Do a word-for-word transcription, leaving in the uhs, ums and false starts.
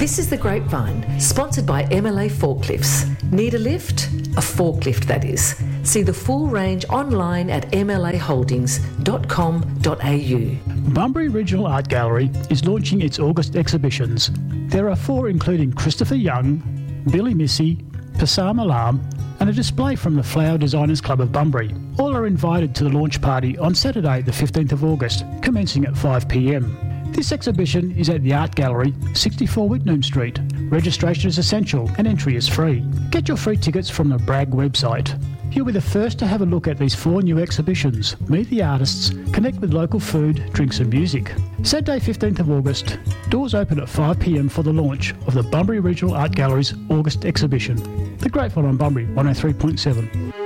This is The Grapevine, sponsored by M L A Forklifts. Need a lift? A forklift, that is. See the full range online at m l a holdings dot com dot a u. Bunbury Regional Art Gallery is launching its August exhibitions. There are four, including Christopher Young, Billy Missy, Passam Alam, and a display from the Flower Designers Club of Bunbury. All are invited to the launch party on Saturday the fifteenth of August, commencing at five p m. This exhibition is at the Art Gallery, sixty-four Whitnum Street. Registration is essential and entry is free. Get your free tickets from the Bragg website. You'll be the first to have a look at these four new exhibitions, meet the artists, connect with local food, drinks and music. Saturday fifteenth of August, doors open at five p m for the launch of the Bunbury Regional Art Gallery's August exhibition. The Grateful on Bunbury one oh three point seven.